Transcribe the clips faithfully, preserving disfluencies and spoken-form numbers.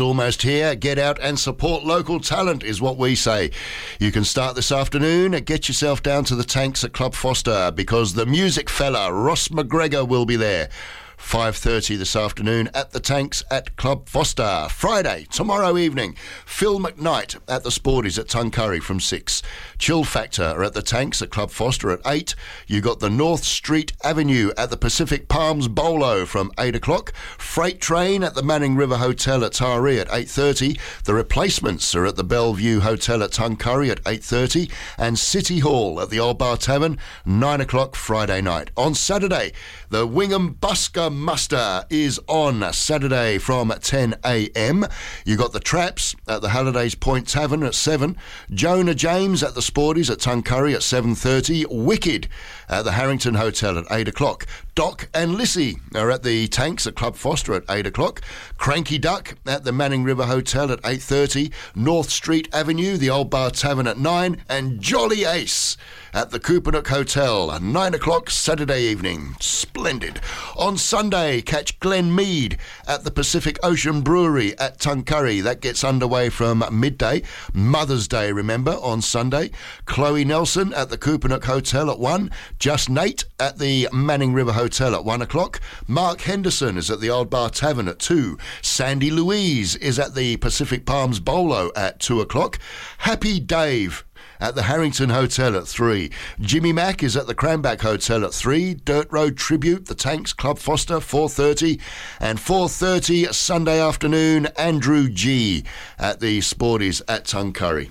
Almost here. Get out and support local talent is what we say. You can start this afternoon. Get yourself down to the Tanks at Club Foster because the music fella Ross McGregor will be there. five thirty this afternoon at the Tanks at Club Foster. Friday, tomorrow evening, Phil McKnight at the Sporties at Tuncurry from six. Chill Factor at the Tanks at Club Foster at eight. You got the North Street Avenue at the Pacific Palms Bolo from eight o'clock. Freight Train at the Manning River Hotel at Taree at eight thirty. The Replacements are at the Bellevue Hotel at Tuncurry at eight thirty. And City Hall at the Old Bar Tavern, nine o'clock Friday night. On Saturday, the Wingham Busker Muster is on Saturday from ten a.m. You got the Traps at the Hallidays Point Tavern at seven. Jonah James at the Sporties at Tuncurry at seven thirty. Wicked at the Harrington Hotel at eight o'clock. Doc and Lissy are at the Tanks at Club Foster at eight o'clock. Cranky Duck at the Manning River Hotel at eight thirty. North Street Avenue, the Old Bar Tavern at nine. And Jolly Ace at the Coopernook Hotel at nine o'clock Saturday evening. Splendid. On Sunday, catch Glen Mead at the Pacific Ocean Brewery at Tuncurry. That gets underway from midday. Mother's Day, remember, on Sunday. Chloe Nelson at the Coopernook Hotel at one. Just Nate at the Manning River Hotel at one o'clock. Mark Henderson is at the Old Bar Tavern at two. Sandy Louise is at the Pacific Palms Bolo at two o'clock. Happy Dave at the Harrington Hotel at three. Jimmy Mack is at the Cranback Hotel at three. Dirt Road Tribute, the Tanks Club Foster, four thirty. And four thirty Sunday afternoon, Andrew G at the Sporties at Tuncurry.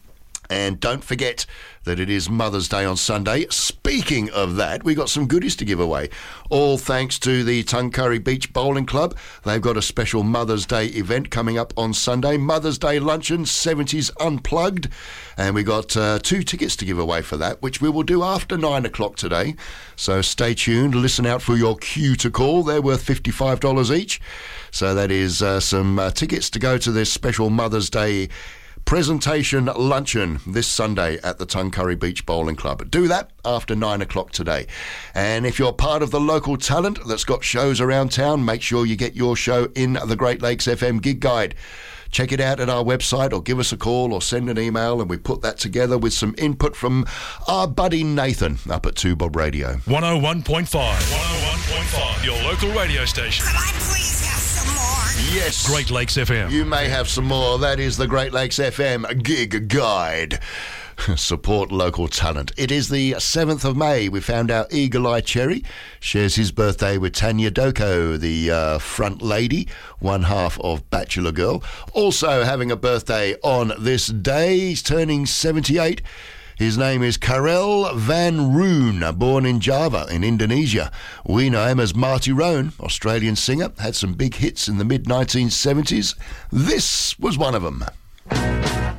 And don't forget that it is Mother's Day on Sunday. Speaking of that, we got some goodies to give away. All thanks to the Tuncurry Beach Bowling Club. They've got a special Mother's Day event coming up on Sunday. Mother's Day Luncheon, seventies Unplugged. And we got uh, two tickets to give away for that, which we will do after nine o'clock today. So stay tuned. Listen out for your cue to call. They're worth fifty-five dollars each. So that is uh, some uh, tickets to go to this special Mother's Day presentation luncheon this Sunday at the Tuncurry Beach Bowling Club. Do that after nine o'clock today. And if you're part of the local talent that's got shows around town, make sure you get your show in the Great Lakes F M Gig Guide. Check it out at our website or give us a call or send an email and we put that together with some input from our buddy Nathan up at two Bob Radio. one oh one point five. one oh one point five. Your local radio station. Could I please have some more? Yes. Great Lakes F M. You may have some more. That is the Great Lakes F M Gig Guide. Support local talent. It is the seventh of May. We found out Eagle Eye Cherry shares his birthday with Tanya Doko, the uh, front lady, one half of Bachelor Girl. Also having a birthday on this day. He's turning seventy-eight. His name is Karel van Roon, born in Java in Indonesia. We know him as Marty Roan, Australian singer, had some big hits in the mid nineteen seventies. This was one of them.